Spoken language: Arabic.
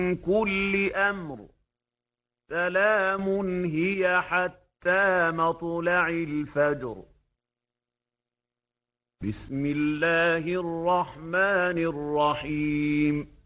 كل أمر سلام هي حتى مطلع الفجر. بسم الله الرحمن الرحيم.